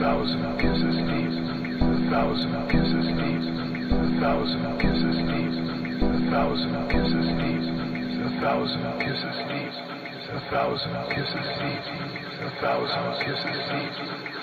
thousand kisses deep, a thousand kisses deep, a thousand kisses deep, a thousand kisses deep, a thousand kisses deep, a thousand kisses deep, a thousand kisses deep.